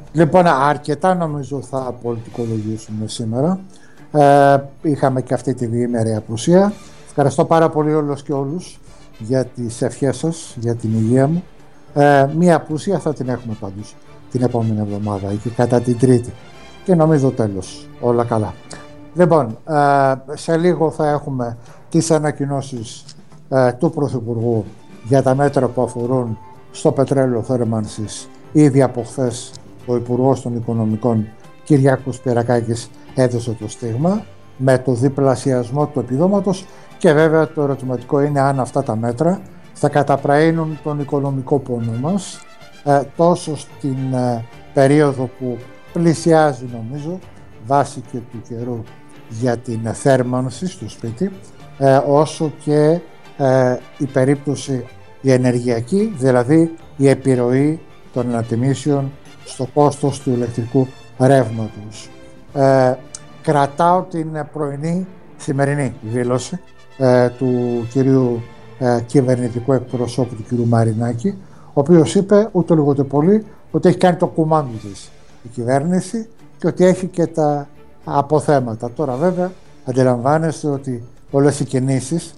Λοιπόν, αρκετά νομίζω θα πολιτικολογήσουμε σήμερα. Είχαμε και αυτή τη διήμερη απουσία. Ευχαριστώ πάρα πολύ όλους και όλους για τις ευχές σας, για την υγεία μου. Μία απουσία θα την έχουμε πάντως την επόμενη εβδομάδα και κατά την Τρίτη. Και νομίζω τέλος, όλα καλά. Λοιπόν, σε λίγο θα έχουμε τις ανακοινώσεις του Πρωθυπουργού για τα μέτρα που αφορούν στο πετρέλαιο θέρμανσης. Ήδη από χθες ο Υπουργός των Οικονομικών Κυριάκος Πυρακάκης έδωσε το στίγμα με το διπλασιασμό του επιδόματος και βέβαια το ερωτηματικό είναι αν αυτά τα μέτρα θα καταπραίνουν τον οικονομικό πόνο μας τόσο στην περίοδο που πλησιάζει νομίζω βάσει και του καιρού για την θέρμανση στο σπίτι όσο και η περίπτωση η ενεργειακή, δηλαδή η επιρροή των ανατιμήσεων στο κόστος του ηλεκτρικού ρεύματος. Κρατάω την σημερινή δήλωση του κυρίου κυβερνητικού εκπροσώπου του κυρίου Μαρινάκη, ο οποίος είπε ούτε λίγο ούτε πολύ ότι έχει κάνει το κουμάντι της η κυβέρνηση και ότι έχει και τα αποθέματα. Τώρα βέβαια αντιλαμβάνεστε ότι όλες οι κινήσεις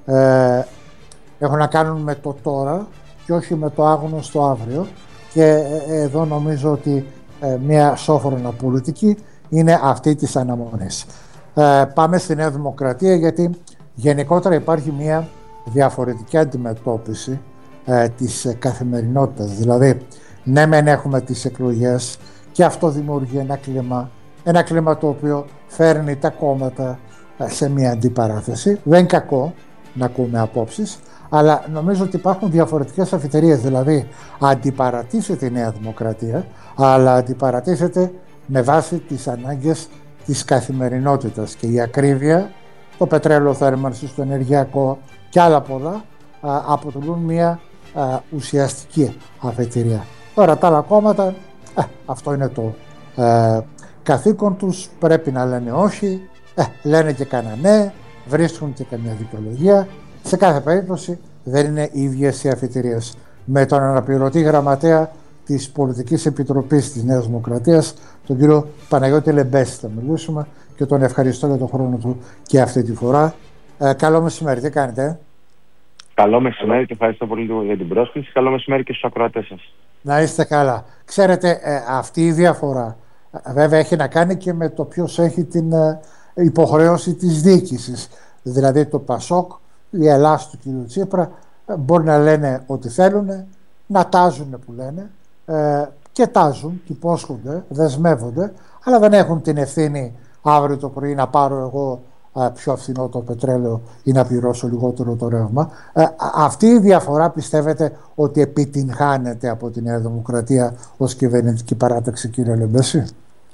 έχουν να κάνουν με το τώρα και όχι με το άγνωστο αύριο και εδώ νομίζω ότι μια σόφρονα πολιτική είναι αυτή της αναμονής. Πάμε στη Νέα Δημοκρατία γιατί γενικότερα υπάρχει μια διαφορετική αντιμετώπιση της καθημερινότητας. Δηλαδή, ναι μεν έχουμε τις εκλογές και αυτό δημιουργεί ένα κλίμα το οποίο φέρνει τα κόμματα σε μια αντιπαράθεση. Δεν είναι κακό να ακούμε απόψεις, αλλά νομίζω ότι υπάρχουν διαφορετικές αφιτερίες. Δηλαδή, αντιπαρατήσεται η Νέα Δημοκρατία, αλλά αντιπαρατήσεται με βάση τις ανάγκες της καθημερινότητας και η ακρίβεια, το πετρέλαιο θέρμανσης, το ενεργειακό και άλλα πολλά αποτελούν μια ουσιαστική αφετηρία. Τώρα τα άλλα κόμματα, αυτό είναι το καθήκον τους, πρέπει να λένε όχι, λένε και κανένα ναι, βρίσκουν και καμιά δικαιολογία. Σε κάθε περίπτωση δεν είναι οι ίδιες οι αφετηρίες. Με τον αναπληρωτή γραμματέα της Πολιτικής Επιτροπής της Νέας Δημοκρατίας, τον κύριο Παναγιώτη Λεμπέση, θα μιλήσουμε και τον ευχαριστώ για τον χρόνο του και αυτή τη φορά. Καλό μεσημέρι, τι κάνετε? Καλό μεσημέρι και ευχαριστώ πολύ για την πρόσκληση. Καλό μεσημέρι και στους ακροατές σας. Να είστε καλά. Ξέρετε, αυτή η διαφορά βέβαια έχει να κάνει και με το ποιος έχει την υποχρέωση της διοίκησης. Δηλαδή το ΠΑΣΟΚ, η Ελλάδα του κ. Τσίπρα μπορεί να λένε ό,τι θέλουν, να τάζουν που λένε και τάζουν και υπόσχονται, δεσμεύονται, αλλά δεν έχουν την ευθύνη αύριο το πρωί να πάρω εγώ πιο φθηνό το πετρέλαιο ή να πληρώσω λιγότερο το ρεύμα. Αυτή η διαφορά πιστεύετε ότι επιτυγχάνεται από τη Νέα Δημοκρατία ως κυβερνητική παράταξη, κύριε Λεμπέση?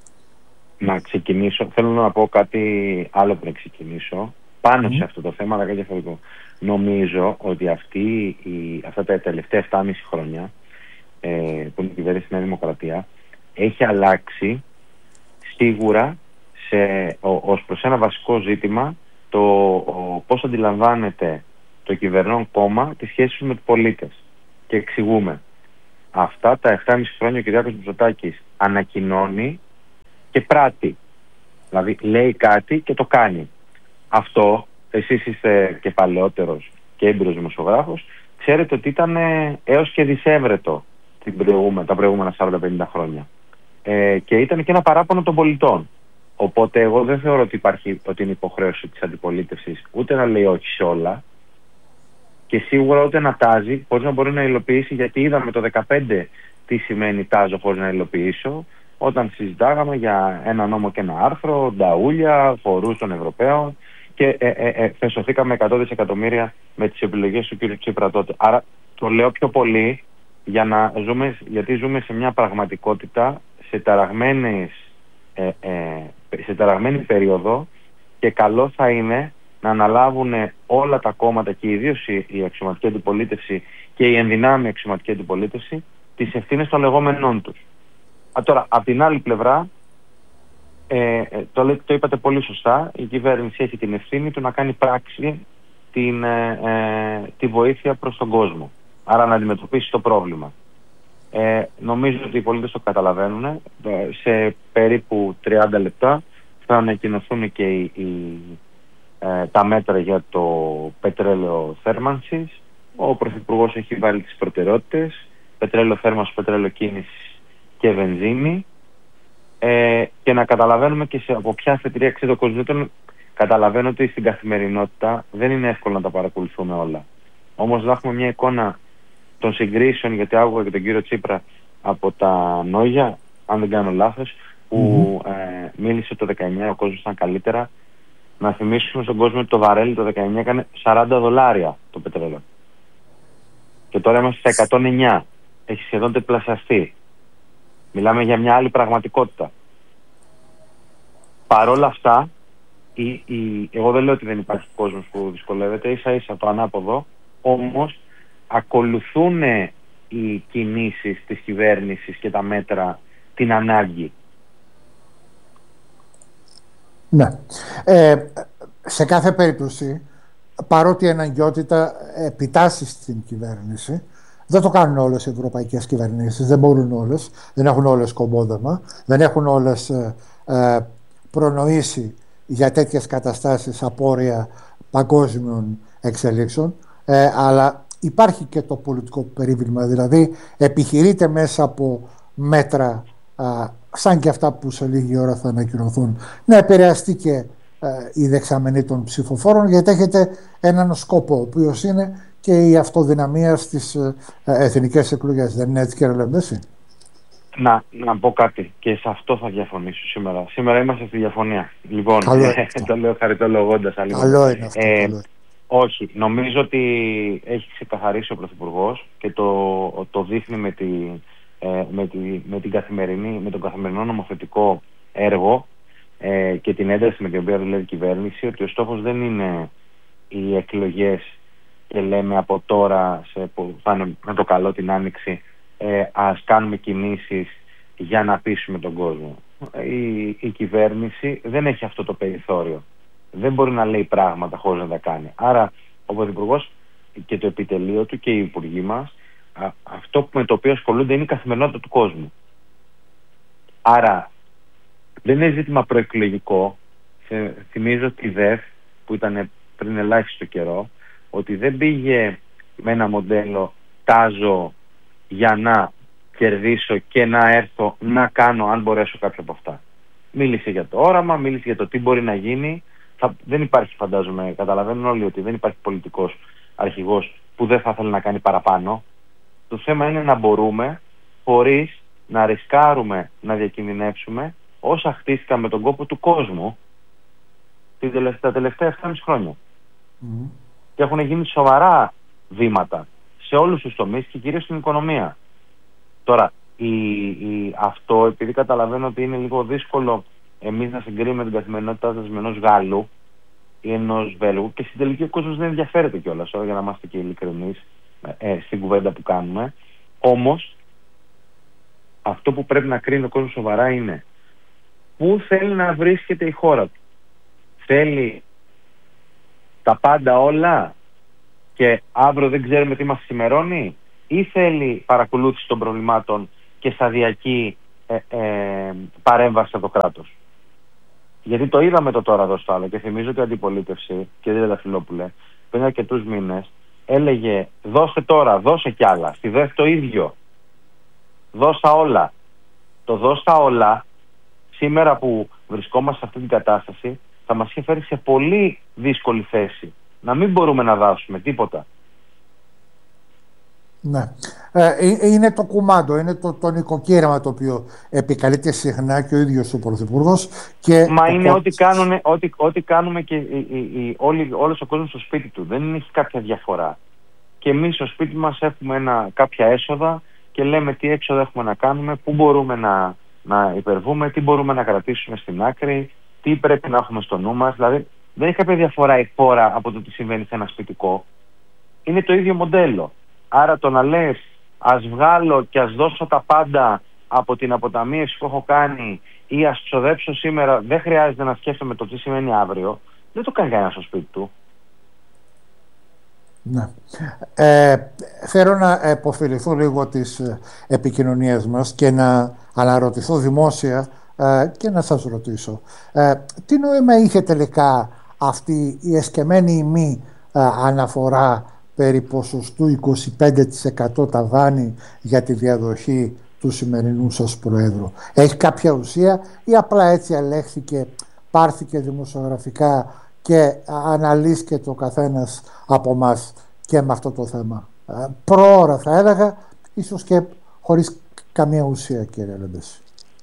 Να ξεκινήσω, θέλω να πω κάτι άλλο πριν ξεκινήσω πάνω σε αυτό το θέμα, αλλά κάτι διαφορετικό. Νομίζω ότι αυτά τα τελευταία 7,5 χρόνια που είναι η κυβέρνηση στη Νέα Δημοκρατία έχει αλλάξει σίγουρα ως προς ένα βασικό ζήτημα το πώς αντιλαμβάνεται το κυβερνών κόμμα τις σχέσεις με τους πολίτες. Και εξηγούμε. Αυτά τα 7,5 χρόνια ο Κυριάκος Μητσοτάκης ανακοινώνει και πράττει. Δηλαδή λέει κάτι και το κάνει. Αυτό, εσείς είστε και παλαιότερος και έμπειρος δημοσιογράφος, ξέρετε ότι ήταν έως και δυσέβρετο τα προηγούμενα 40-50 χρόνια. Και ήταν και ένα παράπονο των πολιτών. Οπότε εγώ δεν θεωρώ ότι είναι υποχρέωση της αντιπολίτευσης ούτε να λέει όχι σε όλα και σίγουρα ούτε να τάζει χωρίς να μπορεί να υλοποιήσει, γιατί είδαμε το 2015 τι σημαίνει τάζω χωρίς να υλοποιήσω, όταν συζητάγαμε για ένα νόμο και ένα άρθρο, νταούλια, φορούς των Ευρωπαίων και φεσωθήκαμε 100 δισεκατομμύρια με τις επιλογές του κ. Τσίπρα τότε. Άρα το λέω πιο πολύ γιατί ζούμε σε μια πραγματικότητα σε ταραγμένη περίοδο και καλό θα είναι να αναλάβουν όλα τα κόμματα και ιδίως η αξιωματική αντιπολίτευση και η ενδυνάμει αξιωματική αντιπολίτευση τις ευθύνες των λεγόμενών τους. Τώρα, από την άλλη πλευρά, το είπατε πολύ σωστά, η κυβέρνηση έχει την ευθύνη του να κάνει πράξη τη βοήθεια προς τον κόσμο. Άρα να αντιμετωπίσει το πρόβλημα. Νομίζω ότι οι πολίτες το καταλαβαίνουν. Σε περίπου 30 λεπτά θα ανακοινωθούν και τα μέτρα για το πετρέλαιο θέρμανσης. Ο Πρωθυπουργός έχει βάλει τις προτεραιότητες: πετρέλαιο θέρμανσης, πετρέλαιο κίνησης και βενζίνη. Και να καταλαβαίνουμε και από ποια αφετηρία ξέρει ο κόσμος. Καταλαβαίνω ότι στην καθημερινότητα δεν είναι εύκολο να τα παρακολουθούμε όλα. Όμως να έχουμε μια εικόνα των συγκρίσεων, γιατί άκουγα και τον κύριο Τσίπρα από τα Νόγια, αν δεν κάνω λάθος, που μίλησε το 19 ο κόσμος ήταν καλύτερα. Να θυμίσουμε στον κόσμο ότι το βαρέλι το 19 έκανε $40 το πετρέλαιο. Και τώρα είμαστε στα 109. Έχει σχεδόν τριπλασιαστεί. Μιλάμε για μια άλλη πραγματικότητα. Παρόλα αυτά, εγώ δεν λέω ότι δεν υπάρχει κόσμος που δυσκολεύεται, ίσα ίσα το ανάποδο, όμως ακολουθούν οι κινήσεις της κυβέρνησης και τα μέτρα την ανάγκη. Ναι. Σε κάθε περίπτωση, παρότι η αναγκαιότητα επιτάσσει στην κυβέρνηση, δεν το κάνουν όλες οι ευρωπαϊκές κυβερνήσεις, δεν μπορούν όλες, δεν έχουν όλες κομπόδεμα, δεν έχουν όλες προνοήσει για τέτοιες καταστάσεις απόρρια παγκόσμιων εξελίξεων, αλλά υπάρχει και το πολιτικό περίβλημα, δηλαδή επιχειρείται μέσα από μέτρα σαν και αυτά που σε λίγη ώρα θα ανακοινωθούν να επηρεαστεί και η δεξαμενή των ψηφοφόρων, γιατί έχετε έναν σκοπό, ο οποίος είναι και η αυτοδυναμία στις εθνικές εκλογές. Δεν είναι έτσι, κύριε Λεμπέση? Να πω κάτι και σε αυτό θα διαφωνήσω σήμερα. Σήμερα είμαστε στη διαφωνία. Λοιπόν, το λέω χαριτολογώντας. Καλό είναι αυτό. Όχι, νομίζω ότι έχει ξεκαθαρίσει ο Πρωθυπουργός και το δείχνει με τον καθημερινό νομοθετικό έργο και την ένταση με την οποία δουλεύει η κυβέρνηση, ότι ο στόχος δεν είναι οι εκλογές και λέμε από τώρα που θα είναι με το καλό την Άνοιξη, ας κάνουμε κινήσεις για να πείσουμε τον κόσμο. Η κυβέρνηση δεν έχει αυτό το περιθώριο. Δεν μπορεί να λέει πράγματα χωρίς να τα κάνει. Άρα ο Πρωθυπουργός και το επιτελείο του και οι υπουργοί μας, αυτό με το οποίο ασχολούνται είναι η καθημερινότητα του κόσμου. Άρα δεν είναι ζήτημα προεκλογικό. Θυμίζω τη ΔΕΦ που ήταν πριν ελάχιστο καιρό, ότι δεν πήγε με ένα μοντέλο τάζω για να κερδίσω και να έρθω να κάνω αν μπορέσω κάποια από αυτά. Μίλησε για το όραμα, μίλησε για το τι μπορεί να γίνει. Δεν υπάρχει, φαντάζομαι, καταλαβαίνουν όλοι ότι δεν υπάρχει πολιτικός αρχηγός που δεν θα θέλει να κάνει παραπάνω. Το θέμα είναι να μπορούμε, χωρίς να ρισκάρουμε, να διακινδυνεύσουμε όσα χτίστηκαν με τον κόπο του κόσμου τα τελευταία 7,5 χρόνια. Και έχουν γίνει σοβαρά βήματα σε όλους τους τομείς και κυρίως στην οικονομία. Τώρα, αυτό, επειδή καταλαβαίνω ότι είναι λίγο δύσκολο εμείς να συγκρίνουμε την καθημερινότητά σας με ενός Γάλλου ή ενός Βέλγου, και στην τελική ο κόσμος δεν ενδιαφέρεται κιόλας, για να είμαστε και ειλικρινείς στην κουβέντα που κάνουμε. Όμως, αυτό που πρέπει να κρίνει ο κόσμος σοβαρά είναι πού θέλει να βρίσκεται η χώρα του. Θέλει τα πάντα όλα και αύριο δεν ξέρουμε τι μας σημερώνει, ή θέλει παρακολούθηση των προβλημάτων και σταδιακή παρέμβαση από το κράτος? Γιατί το είδαμε το τώρα εδώ στο άλλο, και θυμίζω ότι η αντιπολίτευση, κύριε Δαφυλόπουλε, πριν αρκετούς μήνες έλεγε δώσε τώρα, δώσε κι άλλα. Στη ΔΕΦ το ίδιο. Δώσα όλα. Το δώσα όλα σήμερα που βρισκόμαστε σε αυτή την κατάσταση θα μας είχε φέρει σε πολύ δύσκολη θέση. Να μην μπορούμε να δώσουμε τίποτα. Ναι. Είναι το κουμάντο, είναι το νοικοκύρεμα το οποίο επικαλείται συχνά και ο ίδιος ο Πρωθυπουργός. Μα είναι ό,τι κάνουμε και όλος ο κόσμος στο σπίτι του. Δεν έχει κάποια διαφορά. Και εμείς στο σπίτι μας έχουμε κάποια έσοδα και λέμε τι έξοδα έχουμε να κάνουμε, πού μπορούμε να υπερβούμε, τι μπορούμε να κρατήσουμε στην άκρη, τι πρέπει να έχουμε στο νου μας. Δηλαδή δεν έχει κάποια διαφορά η χώρα από το τι συμβαίνει σε ένα σπιτικό. Είναι το ίδιο μοντέλο. Άρα το να λες ας βγάλω και ας δώσω τα πάντα από την αποταμίευση που έχω κάνει ή ας ξοδέψω σήμερα, δεν χρειάζεται να σκέφτομαι το τι σημαίνει αύριο, δεν το κάνει κανένα στο σπίτι του. Ναι. Θέλω να επωφεληθώ λίγο της επικοινωνίας μας και να αναρωτηθώ δημόσια και να σας ρωτήσω. Τι νόημα είχε τελικά αυτή η εσκεμμένη ημί αναφορά περί ποσοστού 25% ταβάνι για τη διαδοχή του σημερινού σας Προέδρου? Έχει κάποια ουσία ή απλά έτσι ελέγχθηκε, πάρθηκε δημοσιογραφικά και αναλύσκεται ο καθένας από μας και με αυτό το θέμα? Προώρα θα έλεγα, ίσως και χωρίς καμία ουσία, κύριε Λεμπέση.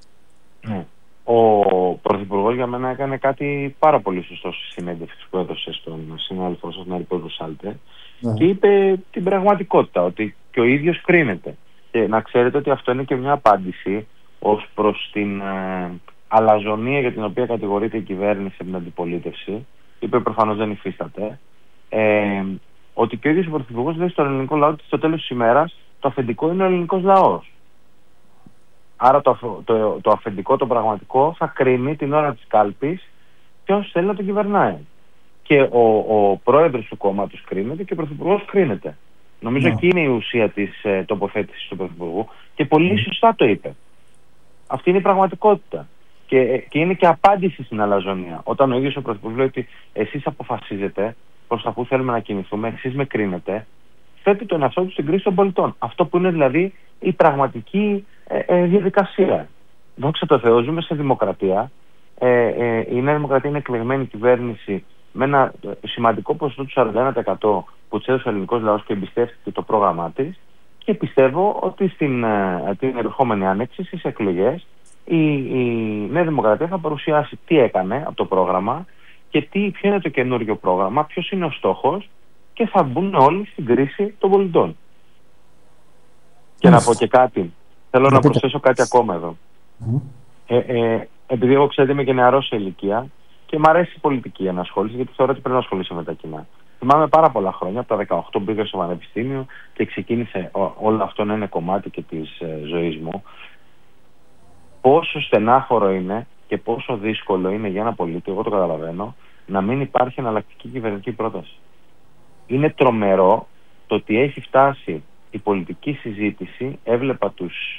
Ο Πρωθυπουργός για μένα έκανε κάτι πάρα πολύ σωστό στη συνέντευξη που έδωσε στον συνάδελφο σας Νέλη Σάλτε και είπε την πραγματικότητα, ότι και ο ίδιος κρίνεται. Και να ξέρετε ότι αυτό είναι και μια απάντηση ως προς την αλαζονία για την οποία κατηγορείται η κυβέρνηση από την αντιπολίτευση, είπε προφανώς δεν υφίσταται, ότι και ο ίδιος ο Πρωθυπουργός λέει στον ελληνικό λαό ότι στο τέλος της ημέρας το αφεντικό είναι ο ελληνικός λαός. Άρα το αφεντικό, το πραγματικό, θα κρίνει την ώρα της κάλπης ποιος θέλει να τον κυβερνάει. Και ο πρόεδρος του κόμματος κρίνεται και ο Πρωθυπουργός κρίνεται. Νομίζω εκεί είναι η ουσία της τοποθέτησης του Πρωθυπουργού και πολύ σωστά το είπε. Αυτή είναι η πραγματικότητα. Και είναι και απάντηση στην αλαζονία. Όταν ο ίδιος ο Πρωθυπουργός λέει ότι εσείς αποφασίζετε προς τα που θέλουμε να κινηθούμε, εσείς με κρίνετε, θέτει τον εαυτό του στην κρίση των πολιτών. Αυτό που είναι δηλαδή η πραγματική διαδικασία. Δόξα τω Θεώ, ζούμε σε δημοκρατία. Η Νέα Δημοκρατία είναι εκλεγμένη κυβέρνηση με ένα σημαντικό ποσοστό του 41% που της έδωσε ο ελληνικός λαός και εμπιστεύτηκε το πρόγραμμά της, και πιστεύω ότι την ερχόμενη άνοιξη στις εκλογές η Νέα Δημοκρατία θα παρουσιάσει τι έκανε από το πρόγραμμα και ποιο είναι το καινούριο πρόγραμμα, ποιος είναι ο στόχος, και θα μπουν όλοι στην κρίση των πολιτών. Και να πω και κάτι. Θέλω να προσθέσω κάτι ακόμα εδώ. Επειδή εγώ, ξέρετε, είμαι και νεαρός σε ηλικία και μου αρέσει η πολιτική ενασχόληση, γιατί θεωρώ ότι πρέπει να ασχολήσω με τα κοινά. Θυμάμαι πάρα πολλά χρόνια, από τα 18 πήγα στο πανεπιστήμιο και ξεκίνησε όλο αυτό να είναι κομμάτι και της ζωής μου. Πόσο στενάχωρο είναι και πόσο δύσκολο είναι για ένα πολίτη, εγώ το καταλαβαίνω, να μην υπάρχει εναλλακτική κυβερνητική πρόταση. Είναι τρομερό το ότι έχει φτάσει η πολιτική συζήτηση. Έβλεπα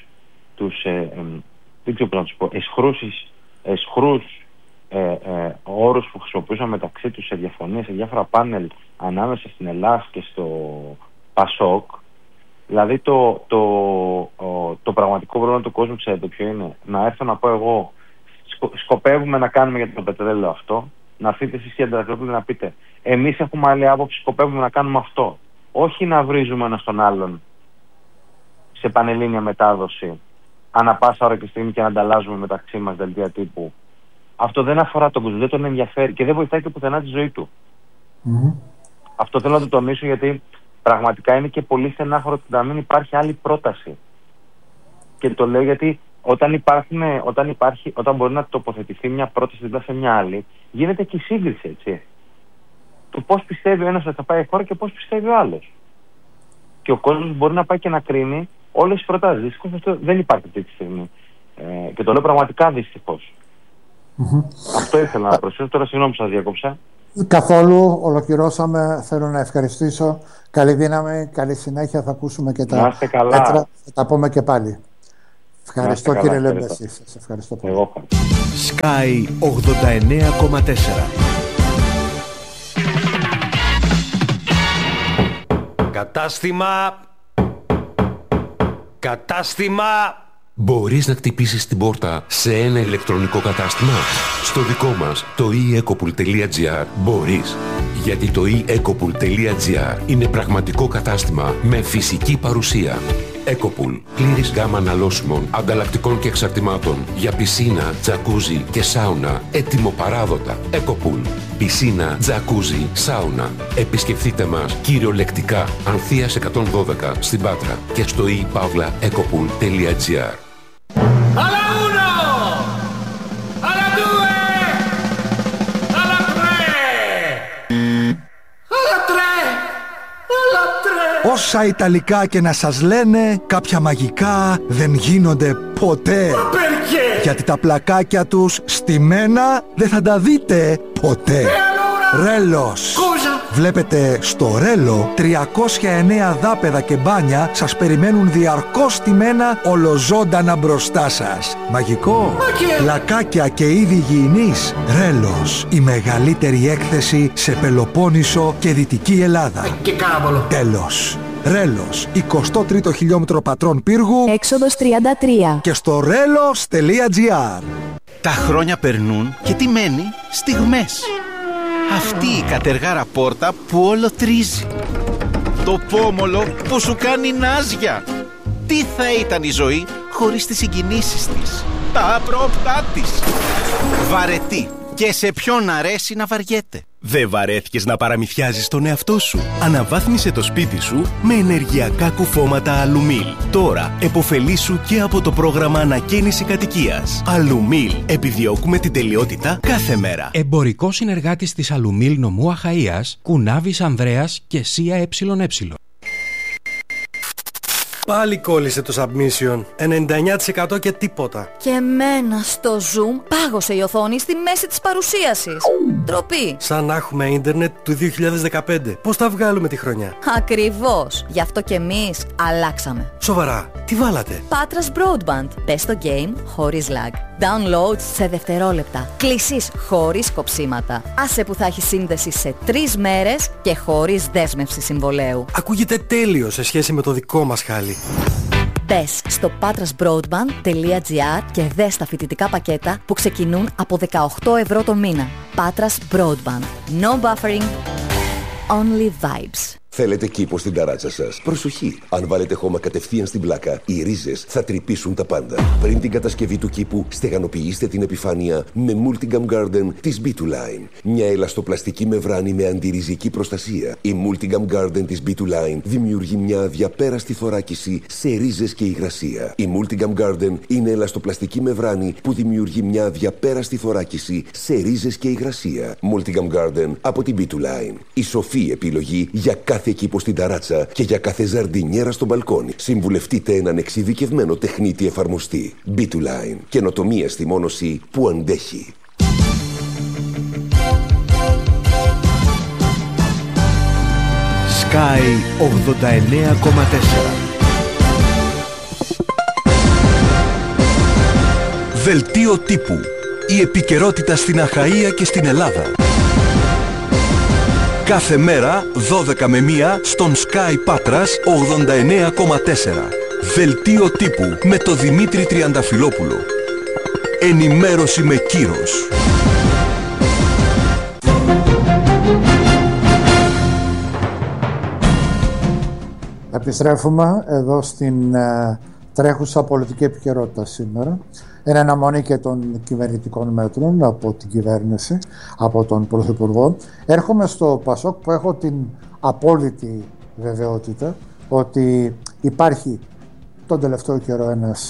δεν ξέρω πώς να τους πω, αισχρούς όρους που χρησιμοποιούσαν μεταξύ τους σε διαφωνίες, σε διάφορα πάνελ ανάμεσα στην Ελλάδα και στο ΠΑΣΟΚ. Δηλαδή το πραγματικό πρόβλημα του κόσμου, ξέρετε ποιο είναι? Να έρθω να πω εγώ, σκοπεύουμε να κάνουμε για το πετρέλαιο αυτό, να έρθετε εσείς και Αντρακόπουλοι να πείτε εμείς έχουμε άλλη άποψη, σκοπεύουμε να κάνουμε αυτό. Όχι να βρίζουμε ένα στον άλλον σε πανελλήνια μετάδοση ανά πάσα ώρα και στιγμή και να ανταλλάζουμε μεταξύ μας δελτία τύπου. Αυτό δεν αφορά τον κόσμο, δεν τον ενδιαφέρει και δεν βοηθάει και πουθενά τη ζωή του. Αυτό θέλω να το τονίσω, γιατί πραγματικά είναι και πολύ στενάχωρο να μην υπάρχει άλλη πρόταση. Και το λέω γιατί όταν μπορεί να τοποθετηθεί μια πρόταση δίπλα σε μια άλλη, γίνεται και η σύγκριση, έτσι. Το πώς πιστεύει ο ένας ότι θα πάει η χώρα και πώς πιστεύει ο άλλος. Και ο κόσμος μπορεί να πάει και να κρίνει όλες τις προτάσεις. Δυστυχώς αυτό δεν υπάρχει αυτή τη στιγμή. Και το λέω πραγματικά δυστυχώς. Αυτό ήθελα να προσθέσω. Τώρα συγγνώμη που σας διάκοψα. Καθόλου, ολοκληρώσαμε. Θέλω να ευχαριστήσω. Καλή δύναμη, καλή συνέχεια. Θα ακούσουμε και τα μέτρα. Θα τα πούμε και πάλι. Ευχαριστώ, κύριε Λεμπέση. Σας ευχαριστώ πολύ. Sky 89,4. Κατάστημα. Μπορείς να χτυπήσεις την πόρτα σε ένα ηλεκτρονικό κατάστημα? Στο δικό μας, το eEcopool.gr, μπορείς. Γιατί το eEcopool.gr είναι πραγματικό κατάστημα με φυσική παρουσία. Ecopool. Πλήρης γκάμα αναλώσιμων, ανταλλακτικών και εξαρτημάτων για πισίνα, τζακούζι και σάουνα. Έτοιμο παράδοτα. Ecopool. Πισίνα, τζακούζι, σάουνα. Επισκεφτείτε μας κυριολεκτικά Ανθείας 112 στην Πάτρα και στο ePavlaEcopool.gr. Alla uno! Alla due! Alla tre! Alla tre! Alla tre! Όσα Ιταλικά και να σας λένε, κάποια μαγικά δεν γίνονται ποτέ. Perché? Γιατί τα πλακάκια τους στημένα δεν θα τα δείτε ποτέ. E allora? Ρέλος. Scusa? Βλέπετε, στο Ρέλο 309 δάπεδα και μπάνια σας περιμένουν διαρκώς στημένα ολοζώντανα μπροστά σας. Μαγικό, λακάκια και είδη υγιεινής. Ρέλος, η μεγαλύτερη έκθεση σε Πελοπόννησο και Δυτική Ελλάδα. Και κάραβολο. Τέλος. Ρέλος, 23ο χιλιόμετρο πατρών πύργου, έξοδος 33. και στο relos.gr. Τα χρόνια περνούν και τι μένει? Στιγμές. Αυτή η κατεργάρα πόρτα που όλο τρίζει. Το πόμολο που σου κάνει νάζια. Τι θα ήταν η ζωή χωρίς τις συγκινήσεις της, τα απρόπτά της. Βαρετή. Και σε ποιον αρέσει να βαριέται. Δεν βαρέθηκες να παραμυθιάζεις τον εαυτό σου? Αναβάθμισε το σπίτι σου με ενεργειακά κουφώματα Αλουμίλ. Τώρα επωφελήσου και από το πρόγραμμα ανακαίνιση κατοικίας. Αλουμίλ. Επιδιώκουμε την τελειότητα κάθε μέρα. Εμπορικό συνεργάτης της Αλουμίλ νομού Αχαΐας, Κουνάβης Ανδρέας και ΣΥΑ ΕΕ. Πάλι κόλλησε το submission. 99% και τίποτα. Και εμένα στο Zoom πάγωσε η οθόνη στη μέση της παρουσίασης. Ντροπή. Σαν να έχουμε ίντερνετ του 2015. Πώς θα βγάλουμε τη χρονιά? Ακριβώς. Γι' αυτό και εμείς αλλάξαμε. Σοβαρά, τι βάλατε? Patras Broadband. Μπες στο game χωρίς lag. Downloads σε δευτερόλεπτα. Κλήσεις χωρίς κοψίματα. Άσε που θα έχει σύνδεση σε 3 μέρες και χωρίς δέσμευση συμβολέου. Ακούγεται τέλειο σε σχέση με το δικό μας χάλι. Μπες στο patrasbroadband.gr και δες τα φοιτητικά πακέτα που ξεκινούν από 18 ευρώ το μήνα. Patras Broadband. No buffering. Only vibes. Θέλετε κήπο στην ταράτσα σας? Προσοχή! Αν βάλετε χώμα κατευθείαν στην πλάκα, οι ρίζες θα τρυπήσουν τα πάντα. Πριν την κατασκευή του κήπου, στεγανοποιήστε την επιφάνεια με Multigam Garden της B2Line. Μια ελαστοπλαστική μεμβράνη με αντιριζική προστασία. Η Multigam Garden της B2Line δημιουργεί μια αδιαπέραστη θωράκιση σε ρίζες και υγρασία. Η Multigam Garden είναι ελαστοπλαστική μεμβράνη που δημιουργεί μια αδιαπέραστη θωράκιση σε ρίζες και υγρασία. Multigam Garden από την B2Line. Η σοφή επιλογή για κάθε κήπο στην ταράτσα και για κάθε ζαρντινιέρα στο μπαλκόνι. Συμβουλευτείτε έναν εξειδικευμένο τεχνίτη εφαρμοστή. B2Line. Καινοτομία στη μόνωση που αντέχει. Sky 89,4. Δελτίο τύπου. Η επικαιρότητα στην Αχαΐα και στην Ελλάδα. Κάθε μέρα 12 με 1 στον Sky Patras 89,4. Δελτίο τύπου με το Δημήτρη Τριανταφυλόπουλο. Ενημέρωση με κύρος. Επιστρέφουμε εδώ στην τρέχουσα πολιτική επικαιρότητα σήμερα. Είναι αναμονή και των κυβερνητικών μέτρων από την κυβέρνηση, από τον Πρωθυπουργό. Έρχομαι στο Πασόκ που έχω την απόλυτη βεβαιότητα ότι υπάρχει τον τελευταίο καιρό ένας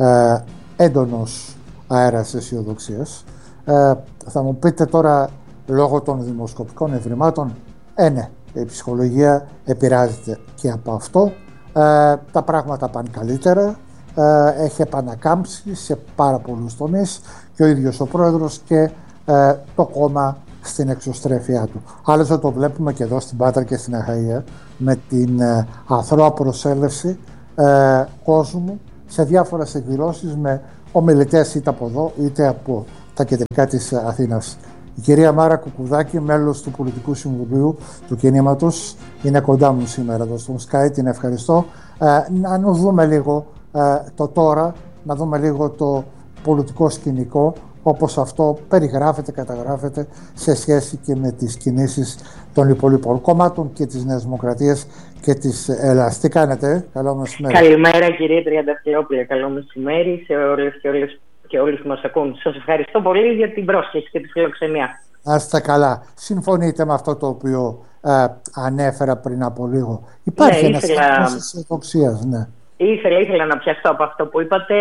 έντονος αέρας αισιοδοξίας. Θα μου πείτε τώρα, λόγω των δημοσκοπικών ευρημάτων, ναι, η ψυχολογία επηρεάζεται και από αυτό. Τα πράγματα πάνε καλύτερα. Έχει επανακάμψει σε πάρα πολλούς τομείς και ο ίδιος ο πρόεδρος και το κόμμα στην εξωστρέφειά του. Άλλωστε το βλέπουμε και εδώ στην Πάτρα και στην Αχαΐα με την αθρώα προσέλευση κόσμου σε διάφορες εκδηλώσεις με ομιλητές είτε από εδώ είτε από τα κεντρικά της Αθήνας. Η κυρία Μάρα Κουκουδάκη, μέλος του Πολιτικού Συμβουλίου του Κινήματος, είναι κοντά μου σήμερα εδώ στον Sky, την ευχαριστώ. Να δούμε λίγο το τώρα, να δούμε λίγο το πολιτικό σκηνικό, όπως αυτό περιγράφεται, καταγράφεται σε σχέση και με τις κινήσεις των υπολείπων κομμάτων και της Νέας Δημοκρατίας και της Ελλάδας. Τι κάνετε? Καλό μεσημέρι. Καλημέρα κύριε Τριανταφυλόπουλε, καλό μεσημέρι σε όλες και όλους που μας ακούν. Σας ευχαριστώ πολύ για την πρόσκληση και τη φιλοξενία. Να είστε καλά. Συμφωνείτε με αυτό το οποίο ανέφερα πριν από λίγο? Υπάρχει ένας άνθρωπος αισιοδοξίας, ναι. Ήθελα να πιαστώ από αυτό που είπατε.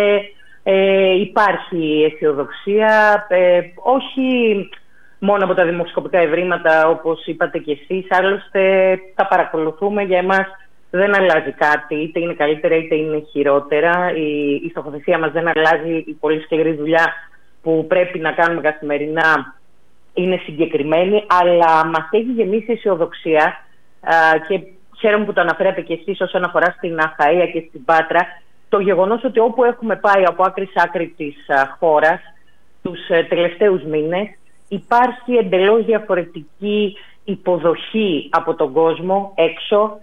Υπάρχει αισιοδοξία, όχι μόνο από τα δημοσκοπικά ευρήματα όπως είπατε κι εσείς, άλλωστε τα παρακολουθούμε, για εμάς δεν αλλάζει κάτι, είτε είναι καλύτερα είτε είναι χειρότερα. Η στοχοθεσία μας δεν αλλάζει, η πολύ σκληρή δουλειά που πρέπει να κάνουμε καθημερινά είναι συγκεκριμένη, αλλά μας έχει γεμίσει αισιοδοξία και χαίρομαι που το αναφέρατε και εσείς όσον αφορά στην Αχαΐα και στην Πάτρα, το γεγονός ότι όπου έχουμε πάει από άκρη σ' άκρη της χώρας τους τελευταίους μήνες, υπάρχει εντελώς διαφορετική υποδοχή από τον κόσμο έξω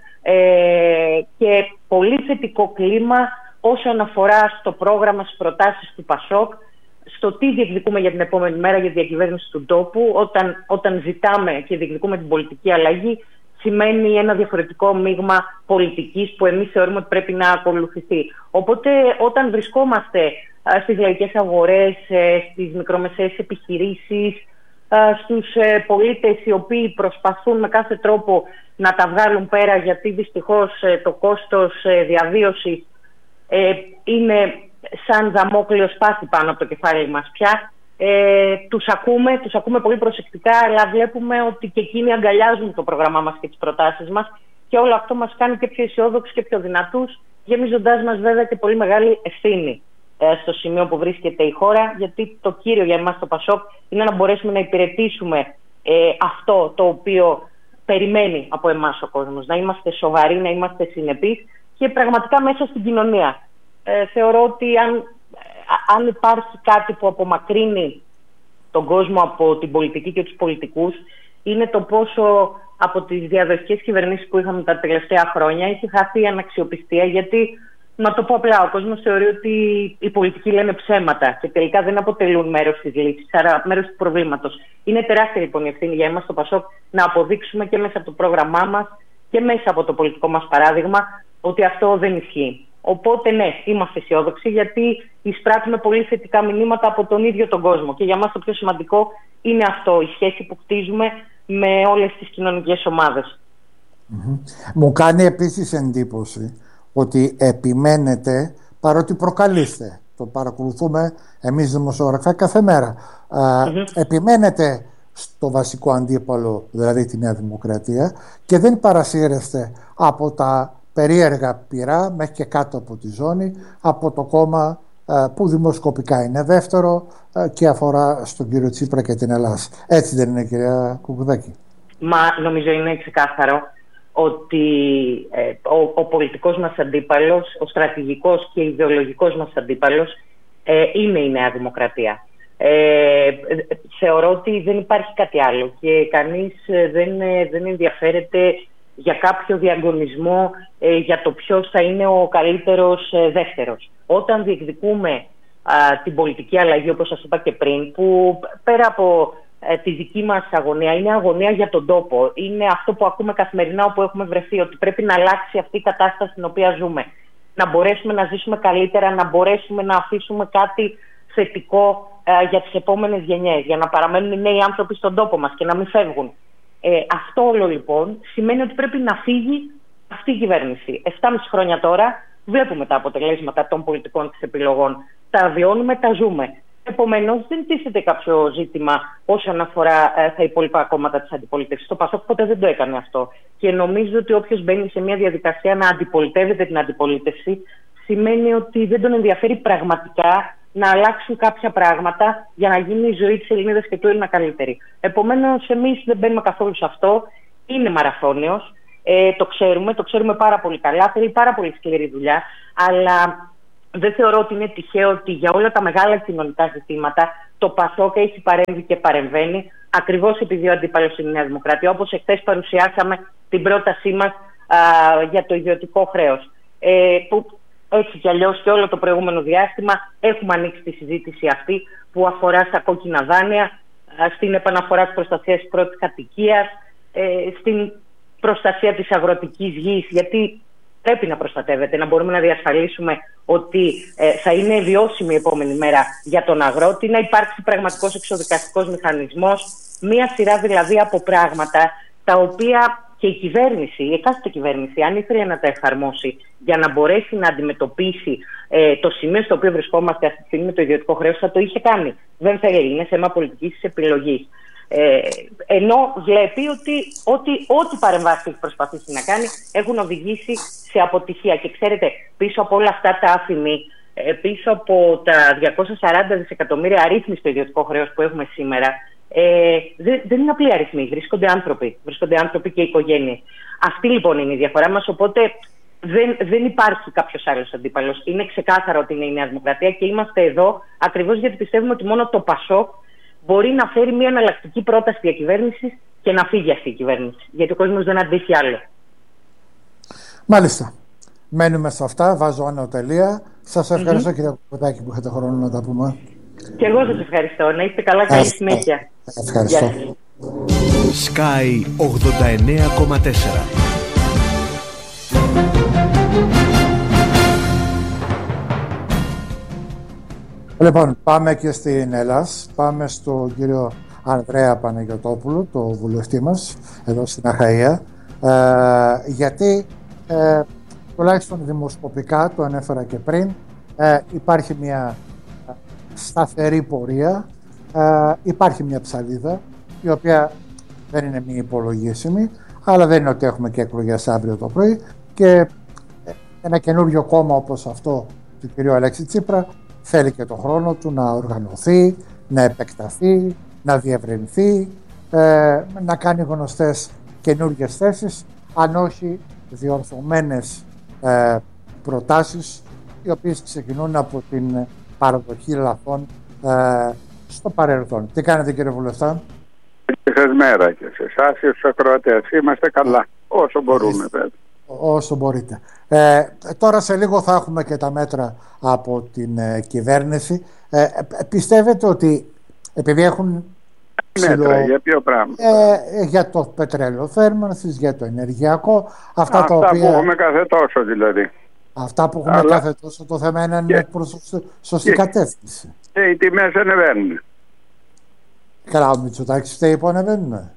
και πολύ θετικό κλίμα όσον αφορά στο πρόγραμμα, στις προτάσεις του ΠΑΣΟΚ, στο τι διεκδικούμε για την επόμενη μέρα για τη διακυβέρνηση του τόπου. Όταν ζητάμε και διεκδικούμε την πολιτική αλλαγή, σημαίνει ένα διαφορετικό μείγμα πολιτικής που εμείς θεωρούμε ότι πρέπει να ακολουθηθεί. Οπότε όταν βρισκόμαστε στις λαϊκές αγορές, στις μικρομεσαίες επιχειρήσεις, στους πολίτες οι οποίοι προσπαθούν με κάθε τρόπο να τα βγάλουν πέρα, γιατί δυστυχώς το κόστος διαβίωσης είναι σαν δαμόκλειο σπάθη πάνω από το κεφάλι μας πια, τους ακούμε πολύ προσεκτικά, αλλά βλέπουμε ότι και εκείνοι αγκαλιάζουν το πρόγραμμά μας και τις προτάσεις μας, και όλο αυτό μας κάνει και πιο αισιόδοξους και πιο δυνατούς, γεμίζοντάς μας βέβαια και πολύ μεγάλη ευθύνη στο σημείο που βρίσκεται η χώρα, γιατί το κύριο για εμάς το ΠΑΣΟΚ είναι να μπορέσουμε να υπηρετήσουμε αυτό το οποίο περιμένει από εμάς ο κόσμος, να είμαστε σοβαροί, να είμαστε συνεπείς και πραγματικά μέσα στην κοινωνία. Θεωρώ ότι αν υπάρχει κάτι που απομακρύνει τον κόσμο από την πολιτική και τους πολιτικούς, είναι το πόσο από τις διαδοχικές κυβερνήσεις που είχαμε τα τελευταία χρόνια έχει χαθεί η αναξιοπιστία, γιατί, να το πω απλά, ο κόσμος θεωρεί ότι οι πολιτικοί λένε ψέματα και τελικά δεν αποτελούν μέρος της λύσης, άρα μέρος του προβλήματος. Είναι τεράστια λοιπόν η ευθύνη για εμάς το ΠΑΣΟΚ να αποδείξουμε και μέσα από το πρόγραμμά μας και μέσα από το πολιτικό μας παράδειγμα ότι αυτό δεν ισχύει. Οπότε ναι, είμαστε αισιόδοξοι, γιατί εισπράττουμε πολύ θετικά μηνύματα από τον ίδιο τον κόσμο. Και για μας το πιο σημαντικό είναι αυτό, η σχέση που κτίζουμε με όλες τις κοινωνικές ομάδες. Μου κάνει επίσης εντύπωση ότι επιμένετε, παρότι προκαλείστε, το παρακολουθούμε εμείς δημοσιογραφικά κάθε μέρα, επιμένετε στο βασικό αντίπαλο, δηλαδή τη Νέα Δημοκρατία, και δεν παρασύρεστε από τα περίεργα πυρά μέχρι και κάτω από τη ζώνη, από το κόμμα που δημοσκοπικά είναι δεύτερο και αφορά στον κύριο Τσίπρα και την Ελλάδα. Έτσι δεν είναι, κυρία Κουκουδάκη? Μα νομίζω είναι ξεκάθαρο ότι ο πολιτικός μας αντίπαλος, ο στρατηγικός και ιδεολογικός μας αντίπαλος είναι η Νέα Δημοκρατία. Θεωρώ ότι δεν υπάρχει κάτι άλλο και κανείς δεν ενδιαφέρεται για κάποιο διαγωνισμό για το ποιος θα είναι ο καλύτερος δεύτερος. Όταν διεκδικούμε την πολιτική αλλαγή, όπως σας είπα και πριν, που πέρα από τη δική μας αγωνία, είναι αγωνία για τον τόπο. Είναι αυτό που ακούμε καθημερινά όπου έχουμε βρεθεί, ότι πρέπει να αλλάξει αυτή η κατάσταση στην οποία ζούμε. Να μπορέσουμε να ζήσουμε καλύτερα, να μπορέσουμε να αφήσουμε κάτι θετικό για τις επόμενες γενιές, για να παραμένουν οι νέοι άνθρωποι στον τόπο μας και να μην φεύγουν. Αυτό όλο λοιπόν σημαίνει ότι πρέπει να φύγει αυτή η κυβέρνηση. 7,5 χρόνια τώρα βλέπουμε τα αποτελέσματα των πολιτικών της επιλογών. Τα βιώνουμε, τα ζούμε. Επομένως, δεν τίθεται κάποιο ζήτημα όσον αφορά τα υπόλοιπα κόμματα της αντιπολίτευσης. Το ΠΑΣΟΚ ποτέ δεν το έκανε αυτό. Και νομίζω ότι όποιος μπαίνει σε μια διαδικασία να αντιπολιτεύεται την αντιπολίτευση, σημαίνει ότι δεν τον ενδιαφέρει πραγματικά να αλλάξουν κάποια πράγματα για να γίνει η ζωή της Ελληνίδας και του Έλληνα καλύτερη. Επομένως, εμείς δεν μπαίνουμε καθόλου σε αυτό. Είναι μαραθώνιος. Το ξέρουμε πάρα πολύ καλά. Θέλει πάρα πολύ σκληρή δουλειά. Αλλά δεν θεωρώ ότι είναι τυχαίο ότι για όλα τα μεγάλα κοινωνικά ζητήματα το ΠΑΣΟΚ έχει παρέμβει και παρεμβαίνει, ακριβώς επειδή ο αντίπαλος είναι η Νέα Δημοκρατία. Όπως εχθές παρουσιάσαμε την πρότασή μας για το ιδιωτικό χρέος. Που έτσι κι αλλιώς και όλο το προηγούμενο διάστημα έχουμε ανοίξει τη συζήτηση αυτή που αφορά στα κόκκινα δάνεια, στην επαναφορά της προστασίας της πρώτης κατοικίας, στην προστασία της αγροτικής γης, γιατί πρέπει να προστατεύεται, να μπορούμε να διασφαλίσουμε ότι θα είναι βιώσιμη η επόμενη μέρα για τον αγρότη, να υπάρξει πραγματικός εξοδικαστικός μηχανισμός, μία σειρά δηλαδή από πράγματα τα οποία και η κυβέρνηση, η εκάστοτε κυβέρνηση, αν ήθελε να τα εφαρμόσει για να μπορέσει να αντιμετωπίσει το σημείο στο οποίο βρισκόμαστε αυτή τη στιγμή με το ιδιωτικό χρέος, θα το είχε κάνει. Δεν θέλει, είναι θέμα πολιτικής επιλογής. Ενώ βλέπει ότι ό,τι παρεμβάσεις έχει προσπαθήσει να κάνει έχουν οδηγήσει σε αποτυχία. Και ξέρετε, πίσω από όλα αυτά τα άφημη, πίσω από τα 240 δισεκατομμύρια αρρύθμιση στο ιδιωτικό χρέος που έχουμε σήμερα, δεν είναι απλοί αριθμοί. Βρίσκονται άνθρωποι και οικογένειες. Αυτή λοιπόν είναι η διαφορά μας. Οπότε δεν υπάρχει κάποιος άλλος αντίπαλος. Είναι ξεκάθαρο ότι είναι η Νέα Δημοκρατία και είμαστε εδώ ακριβώς γιατί πιστεύουμε ότι μόνο το ΠΑΣΟΚ μπορεί να φέρει μια εναλλακτική πρόταση διακυβέρνησης και να φύγει αυτή η κυβέρνηση. Γιατί ο κόσμος δεν αντέχει άλλο. Μάλιστα. Μένουμε σε αυτά. Βάζω ανωτελεία. Σας ευχαριστώ κύριε Κοκοτάκη που είχατε χρόνο να τα πούμε. Και εγώ σας ευχαριστώ. Να είστε καλά. Καλή συνέχεια. Ευχαριστώ. Sky 89,4. Λοιπόν, πάμε και στην Ελλάς. Πάμε στον κύριο Ανδρέα Παναγιωτόπουλο, το βουλευτή μας, εδώ στην Αχαΐα. Γιατί, τουλάχιστον δημοσκοπικά, το ανέφερα και πριν, υπάρχει μια σταθερή πορεία, υπάρχει μια ψαλίδα, η οποία δεν είναι μη υπολογίσιμη, αλλά δεν είναι ότι έχουμε και εκλογές αύριο το πρωί και ένα καινούριο κόμμα όπως αυτό του κυρίου Αλέξη Τσίπρα θέλει και το χρόνο του να οργανωθεί, να επεκταθεί, να διευρυνθεί, να κάνει γνωστές καινούργιες θέσεις, αν όχι διορθωμένες προτάσεις, οι οποίες ξεκινούν από την παραδοχή λαθών στο παρελθόν. Τι κάνετε κύριε Βουλευτά? Μέρα και σε εσάς και στους ακροατές. Είμαστε καλά, όσο μπορούμε βέβαια. Όσο μπορείτε. Τώρα σε λίγο θα έχουμε και τα μέτρα από την κυβέρνηση. Πιστεύετε ότι επειδή έχουν μέτρα, για ποιο πράγμα? Για το πετρέλαιο θέρμανσης, για το ενεργειακό, αυτά που έχουμε κάθε τόσο δηλαδή. Αυτά που έχουμε κάθε τόσο, το θέμα είναι να είναι προς σωστή κατεύθυνση. Και οι τιμές ανεβαίνουν. Καλά, ο Μητσοτάκης φταίει που ανεβαίνουν.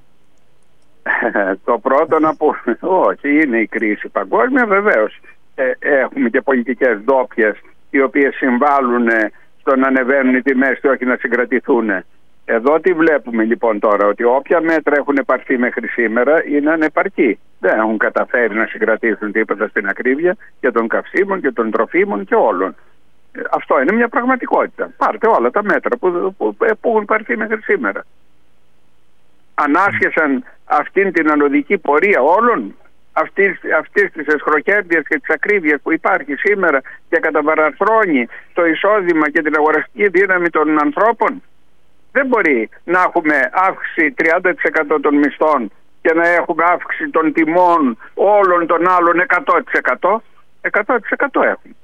Το πρώτο να πω, όχι, είναι η κρίση παγκόσμια βεβαίως. Έχουμε και πολιτικές ντόπιες οι οποίες συμβάλλουν στο να ανεβαίνουν οι τιμές και όχι να συγκρατηθούν. Εδώ τι βλέπουμε λοιπόν τώρα? Ότι όποια μέτρα έχουν πάρθει μέχρι σήμερα είναι ανεπαρκή. Δεν έχουν καταφέρει να συγκρατήσουν τίποτα στην ακρίβεια και των καυσίμων και των τροφίμων και όλων. Αυτό είναι μια πραγματικότητα. Πάρτε όλα τα μέτρα που έχουν πάρθει μέχρι σήμερα. Ανάσχεσαν αυτήν την ανωδική πορεία όλων, αυτής της εσχροκέρδειας και της ακρίβειας που υπάρχει σήμερα και καταπαραρθρώνει το εισόδημα και την αγοραστική δύναμη των ανθρώπων. Δεν μπορεί να έχουμε αύξηση 30% των μισθών και να έχουμε αύξηση των τιμών όλων των άλλων 100%. 100% έχουμε.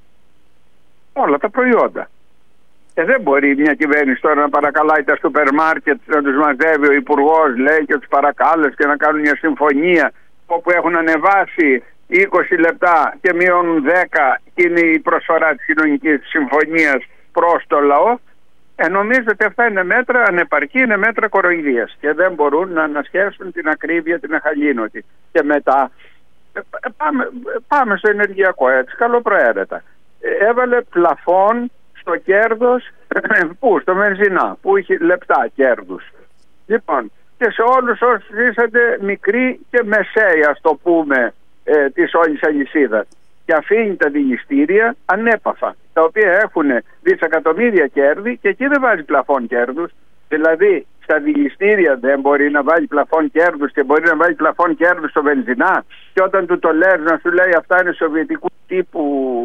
Όλα τα προϊόντα. Δεν μπορεί μια κυβέρνηση τώρα να παρακαλάει τα σούπερ μάρκετ, να τους μαζεύει ο υπουργός, λέει, και τους παρακάλες και να κάνουν μια συμφωνία όπου έχουν ανεβάσει 20 λεπτά και μείον 10 και είναι η προσφορά της κοινωνικής συμφωνίας προς το λαό. Νομίζω ότι αυτά είναι μέτρα ανεπαρκή, είναι μέτρα κοροϊδίας και δεν μπορούν να ανασχέσουν την ακρίβεια, την αχαλήνωτη. Και μετά πάμε στο ενεργειακό, έτσι, καλοπροαίρετα. Έβαλε πλαφόν στο κέρδος, στο βενζινά, που είχε λεπτά κέρδους. Λοιπόν, και σε όλους όσους είσατε μικροί και μεσαίοι, ας το πούμε, της όλης αλυσίδας. Και αφήνει τα δηληστήρια ανέπαφα, τα οποία έχουν δισεκατομμύρια κέρδη και εκεί δεν βάζει πλαφόν κέρδους. Δηλαδή, στα δηληστήρια δεν μπορεί να βάλει πλαφόν κέρδους και μπορεί να βάλει πλαφόν κέρδους στο βενζινά. Και όταν του το λες να σου λέει αυτά είναι σοβιετικού τύπου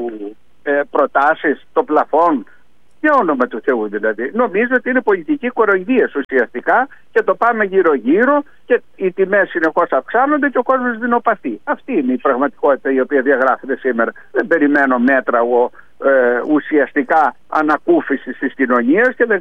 προτάσεις, το πλαφόν. Για όνομα του Θεού δηλαδή. Νομίζω ότι είναι πολιτική κοροϊδία ουσιαστικά και το πάμε γύρω-γύρω και οι τιμές συνεχώς αυξάνονται και ο κόσμος δεινοπαθεί. Αυτή είναι η πραγματικότητα η οποία διαγράφεται σήμερα. Δεν περιμένω μέτρα ουσιαστικά ανακούφισης της κοινωνίας και δεν